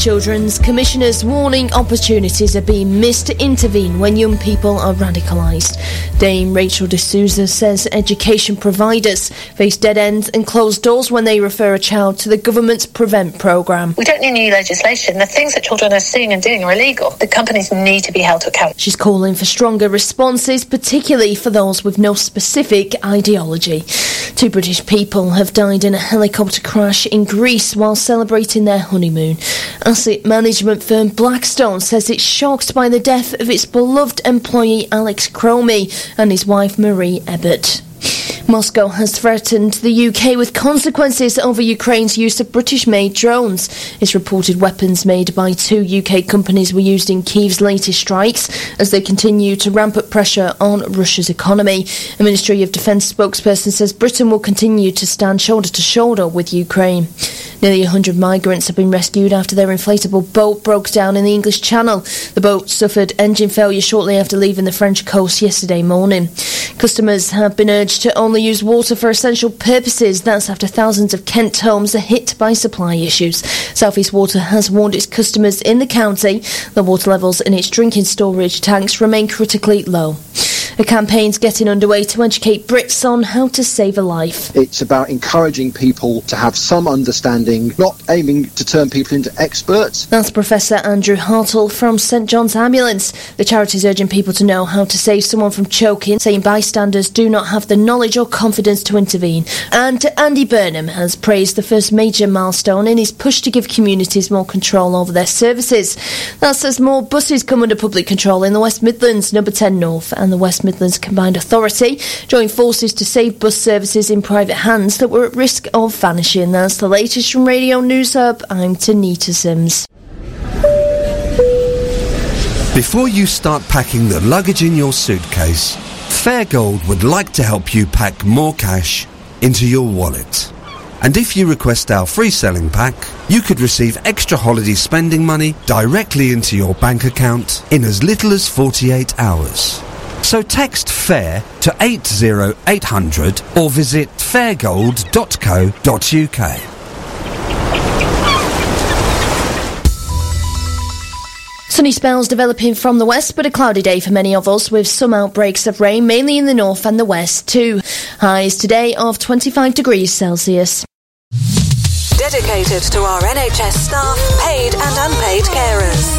Children's Commissioners warning opportunities are being missed to intervene when young people are radicalised. Dame Rachel D'Souza says education providers face dead ends and closed doors when they refer a child to the government's Prevent programme. We don't need new legislation. The things that children are seeing and doing are illegal. The companies need to be held to account. She's calling for stronger responses, particularly for those with no specific ideology. 2 British people have died in a helicopter crash in Greece while celebrating their honeymoon. Asset management firm Blackstone says it's shocked by the death of its beloved employee Alex Cromie and his wife Marie Ebbett. Moscow has threatened the UK with consequences over Ukraine's use of British-made drones. It's reported weapons made by 2 UK companies were used in Kyiv's latest strikes as they continue to ramp up pressure on Russia's economy. A Ministry of Defence spokesperson says Britain will continue to stand shoulder to shoulder with Ukraine. Nearly 100 migrants have been rescued after their inflatable boat broke down in the English Channel. The boat suffered engine failure shortly after leaving the French coast yesterday morning. Customers have been urged to only use water for essential purposes. That's after thousands of Kent homes are hit by supply issues. South East Water has warned its customers in the county the water levels in its drinking storage tanks remain critically low. A campaign's getting underway to educate Brits on how to save a life. It's about encouraging people to have some understanding, not aiming to turn people into experts. That's Professor Andrew Hartle from St John's Ambulance. The charity's urging people to know how to save someone from choking, saying bystanders do not have the knowledge or confidence to intervene. And Andy Burnham has praised the first major milestone in his push to give communities more control over their services. That's as more buses come under public control in the West Midlands, Number 10 North and the West Midlands Combined Authority join forces to save bus services in private hands that were at risk of vanishing. That's the latest from Radio News Hub. I'm Tanita Sims. Before you start packing the luggage in your suitcase, Fairgold would like to help you pack more cash into your wallet. And if you request our free selling pack, you could receive extra holiday spending money directly into your bank account in as little as 48 hours. So text FAIR to 80800 or visit fairgold.co.uk. Sunny spells developing from the west, but a cloudy day for many of us, with some outbreaks of rain, mainly in the north and the west too. Highs today of 25 degrees Celsius. Dedicated to our NHS staff, paid and unpaid carers.